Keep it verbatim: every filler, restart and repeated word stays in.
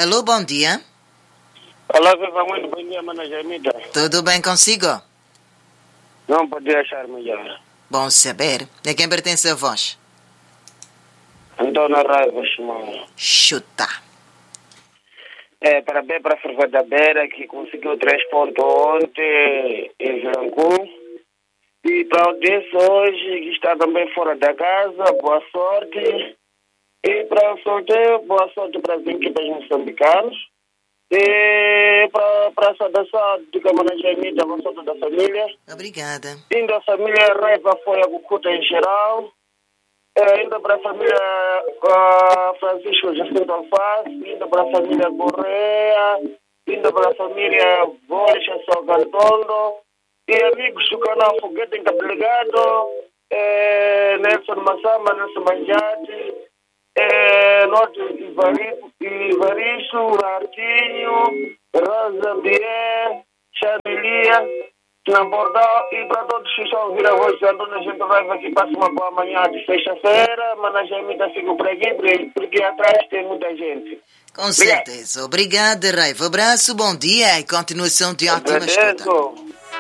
Alô, bom dia. Olá, viva muito, bom dia, Mana Jamida. Tudo bem consigo? Não podia achar melhor. Bom saber. A quem pertence a voz? Antônio Raiva, Shimão. Chuta. É, parabéns para a Ferva da Beira, que conseguiu três pontos ontem em Vilancu. E para o desse hoje, que está também fora da casa, boa sorte. E para o sorteio, boa sorte para as equipes moçambicanas. E para a saudação de Câmara Jamida, boa sorte da família. Obrigada. E da família Raiva foi a Cucuta em geral. Ainda para a família uh, Francisco Jacinto Alface, ainda para a família Correia, ainda para a família Borja Salgantondo, e amigos do canal Foguete em Cablegado, eh, Nelson Massama, Nelson Manjati, eh, Norte Ivaristo, Artinho, Rosa Bier, Chanilia, na Bordal, e para todos que estão a ouvir a voz de Antônio, a gente vai aqui passa uma boa manhã de sexta-feira, mas a gente fica por aqui, porque atrás tem muita gente. Com certeza. Obrigada, Raiva. Abraço, bom dia e continuação de ótima escuta.